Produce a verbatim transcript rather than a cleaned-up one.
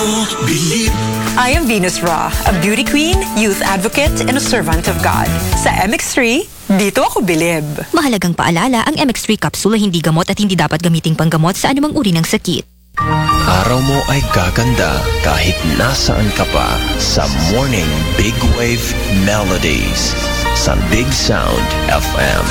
bilib. I am Venus Ra, a beauty queen, youth advocate, and a servant of God. Sa M X three, dito ako bilib. Mahalagang paalala, ang M X three capsule ay hindi gamot at hindi dapat gamiting panggamot sa anumang uri ng sakit. Araw mo ay gaganda kahit nasaan ka pa sa Morning Big Wave Melodies sa Big Sound F M.